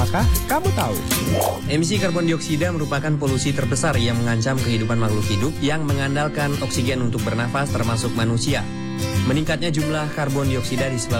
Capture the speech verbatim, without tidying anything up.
Apakah kamu tahu? Emisi karbon dioksida merupakan polusi terbesar yang mengancam kehidupan makhluk hidup yang mengandalkan oksigen untuk bernafas termasuk manusia. Meningkatnya jumlah karbon dioksida disebabkan